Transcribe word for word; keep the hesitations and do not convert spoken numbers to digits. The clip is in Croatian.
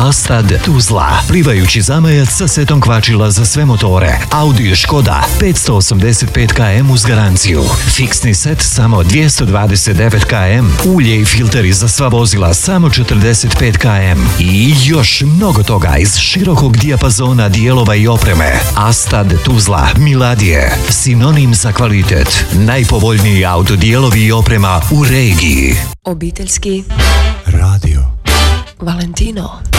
Astad Tuzla, plivajući zamajac sa setom kvačila za sve motore. Audi Škoda petsto osamdeset pet kilometara uz garanciju. Fiksni set samo dvjesto dvadeset devet kilometara. Ulje i filteri za sva vozila samo četrdeset pet kilometara. I još mnogo toga iz širokog dijapazona dijelova i opreme. Astad Tuzla Miladije, sinonim za kvalitet. Najpovoljniji autodijelovi i oprema u regiji. Obiteljski radio Valentino.